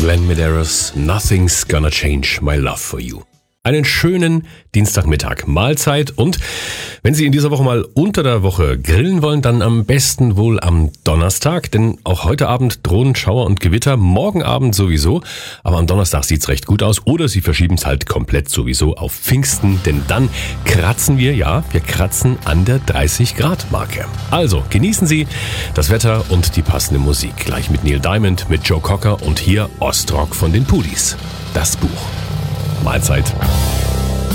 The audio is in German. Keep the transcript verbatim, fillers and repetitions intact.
Glenn Medeiros, Nothing's Gonna Change My Love For You. Einen schönen Dienstagmittag, Mahlzeit, und wenn Sie in dieser Woche mal unter der Woche grillen wollen, dann am besten wohl am Donnerstag, denn auch heute Abend drohen Schauer und Gewitter, morgen Abend sowieso, aber am Donnerstag sieht's recht gut aus, oder Sie verschieben es halt komplett sowieso auf Pfingsten, denn dann kratzen wir, ja, wir kratzen an der dreißig Grad Marke. Also genießen Sie das Wetter und die passende Musik, gleich mit Neil Diamond, mit Joe Cocker und hier Ostrock von den Pudis. Das Buch. Mahlzeit.